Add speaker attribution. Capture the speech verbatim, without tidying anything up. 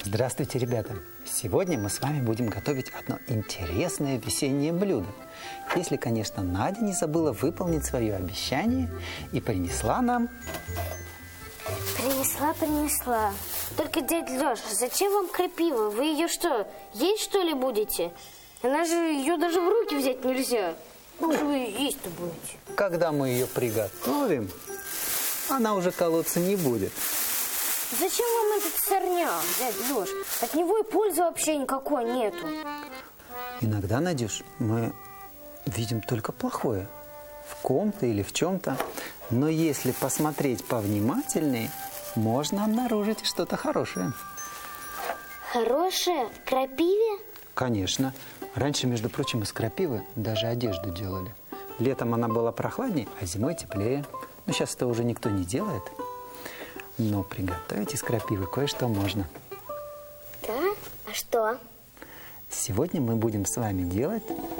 Speaker 1: Здравствуйте, ребята! Сегодня мы с вами будем готовить одно интересное весеннее блюдо. Если, конечно, Надя не забыла выполнить свое обещание и принесла нам...
Speaker 2: Принесла, принесла. Только, дядя Леша, зачем вам крапива? Вы ее что, есть что ли будете? Она же, ее даже в руки взять нельзя. Как же вы есть-то будете?
Speaker 1: Когда мы ее приготовим, она уже колоться не будет.
Speaker 2: Зачем вам этот сорняк, дядя Леш? От него и пользы вообще никакой нету.
Speaker 1: Иногда, Надюш, мы видим только плохое. В ком-то или в чем-то. Но если посмотреть повнимательнее, можно обнаружить что-то хорошее.
Speaker 2: Хорошее? В крапиве?
Speaker 1: Конечно. Раньше, между прочим, из крапивы даже одежду делали. Летом она была прохладнее, а зимой теплее. Но сейчас это уже никто не делает. Но приготовить из крапивы кое-что можно.
Speaker 2: Да? А что?
Speaker 1: Сегодня мы будем с вами делать